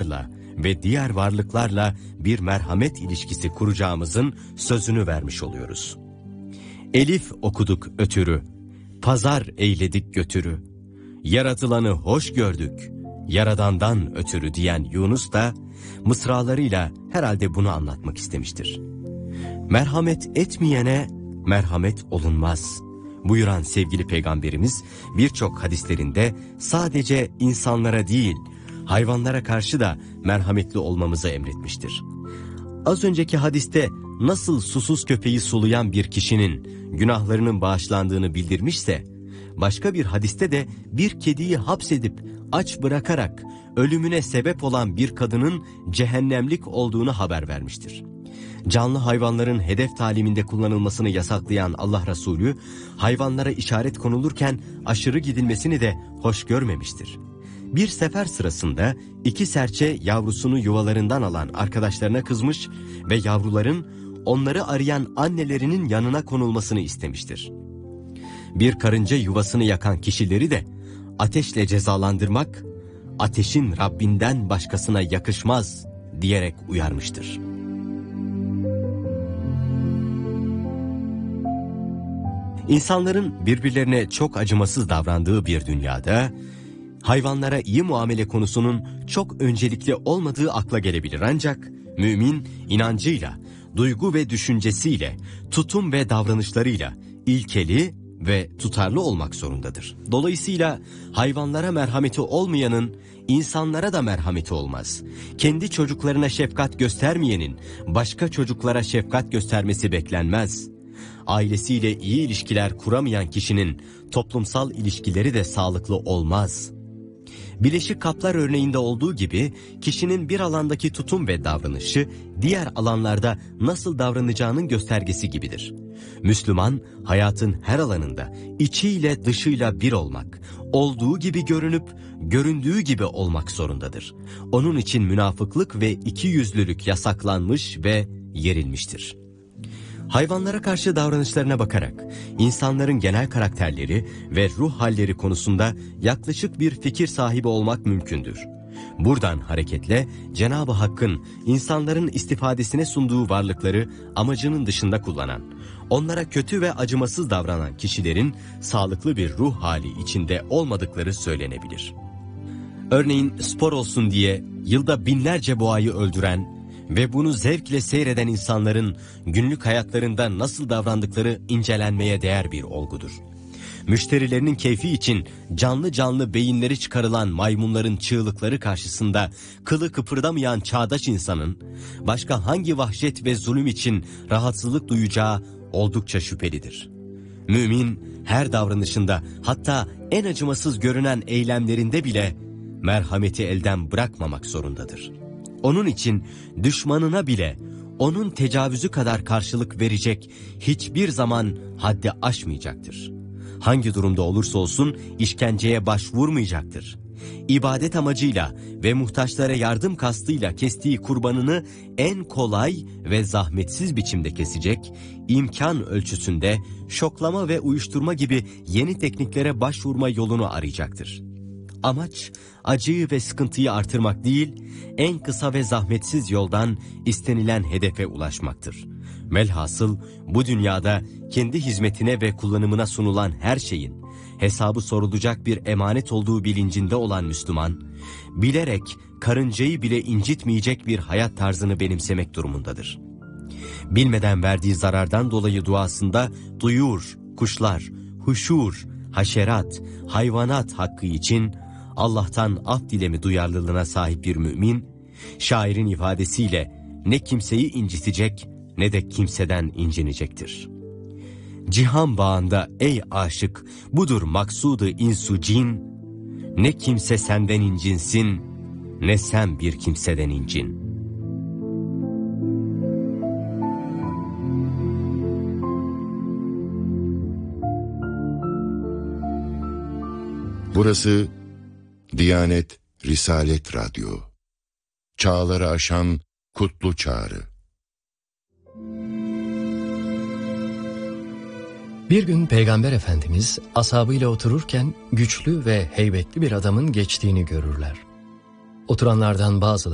hayvanlarla ve diğer varlıklarla bir merhamet ilişkisi kuracağımızın sözünü vermiş oluyoruz. Elif okuduk ötürü, pazar eyledik götürü, yaratılanı hoş gördük, yaradandan ötürü diyen Yunus da mısralarıyla herhalde bunu anlatmak istemiştir. Merhamet etmeyene merhamet olunmaz buyuran sevgili Peygamberimiz birçok hadislerinde sadece insanlara değil, hayvanlara karşı da merhametli olmamızı emretmiştir. Az önceki hadiste nasıl susuz köpeği sulayan bir kişinin günahlarının bağışlandığını bildirmişse, başka bir hadiste de bir kediyi hapsedip aç bırakarak ölümüne sebep olan bir kadının cehennemlik olduğunu haber vermiştir. Canlı hayvanların hedef taliminde kullanılmasını yasaklayan Allah Resulü, hayvanlara işaret konulurken aşırı gidilmesini de hoş görmemiştir. Bir sefer sırasında 2 serçe yavrusunu yuvalarından alan arkadaşlarına kızmış ve yavruların onları arayan annelerinin yanına konulmasını istemiştir. Bir karınca yuvasını yakan kişileri de ateşle cezalandırmak, ateşin Rabbinden başkasına yakışmaz diyerek uyarmıştır. İnsanların birbirlerine çok acımasız davrandığı bir dünyada, hayvanlara iyi muamele konusunun çok öncelikli olmadığı akla gelebilir, ancak mümin inancıyla, duygu ve düşüncesiyle, tutum ve davranışlarıyla ilkeli ve tutarlı olmak zorundadır. Dolayısıyla hayvanlara merhameti olmayanın insanlara da merhameti olmaz. Kendi çocuklarına şefkat göstermeyenin başka çocuklara şefkat göstermesi beklenmez. Ailesiyle iyi ilişkiler kuramayan kişinin toplumsal ilişkileri de sağlıklı olmaz. Bileşik kaplar örneğinde olduğu gibi kişinin bir alandaki tutum ve davranışı diğer alanlarda nasıl davranacağının göstergesi gibidir. Müslüman hayatın her alanında içiyle dışıyla bir olmak, olduğu gibi görünüp göründüğü gibi olmak zorundadır. Onun için münafıklık ve ikiyüzlülük yasaklanmış ve yerilmiştir. Hayvanlara karşı davranışlarına bakarak insanların genel karakterleri ve ruh halleri konusunda yaklaşık bir fikir sahibi olmak mümkündür. Buradan hareketle Cenab-ı Hakk'ın insanların istifadesine sunduğu varlıkları amacının dışında kullanan, onlara kötü ve acımasız davranan kişilerin sağlıklı bir ruh hali içinde olmadıkları söylenebilir. Örneğin spor olsun diye yılda binlerce boğayı öldüren ve bunu zevkle seyreden insanların günlük hayatlarında nasıl davrandıkları incelenmeye değer bir olgudur. Müşterilerinin keyfi için canlı canlı beyinleri çıkarılan maymunların çığlıkları karşısında kılı kıpırdamayan çağdaş insanın başka hangi vahşet ve zulüm için rahatsızlık duyacağı oldukça şüphelidir. Mümin her davranışında, hatta en acımasız görünen eylemlerinde bile merhameti elden bırakmamak zorundadır. Onun için düşmanına bile onun tecavüzü kadar karşılık verecek, hiçbir zaman haddi aşmayacaktır. Hangi durumda olursa olsun işkenceye başvurmayacaktır. İbadet amacıyla ve muhtaçlara yardım kastıyla kestiği kurbanını en kolay ve zahmetsiz biçimde kesecek, imkan ölçüsünde şoklama ve uyuşturma gibi yeni tekniklere başvurma yolunu arayacaktır. Amaç acıyı ve sıkıntıyı artırmak değil, en kısa ve zahmetsiz yoldan istenilen hedefe ulaşmaktır. Velhasıl bu dünyada kendi hizmetine ve kullanımına sunulan her şeyin hesabı sorulacak bir emanet olduğu bilincinde olan Müslüman, bilerek karıncayı bile incitmeyecek bir hayat tarzını benimsemek durumundadır. Bilmeden verdiği zarardan dolayı duasında duyur, kuşlar, huşur, haşerat, hayvanat hakkı için Allah'tan af dileme duyarlılığına sahip bir mümin, şairin ifadesiyle ne kimseyi incitecek ne de kimseden incinecektir. Cihan bağında ey aşık, budur maksudu insu cin, ne kimse senden incinsin, ne sen bir kimseden incin. Burası Diyanet Risalet Radyo. Çağları aşan kutlu çağrı. Bir gün Peygamber Efendimiz ashabıyla otururken güçlü ve heybetli bir adamın geçtiğini görürler. Oturanlardan bazıları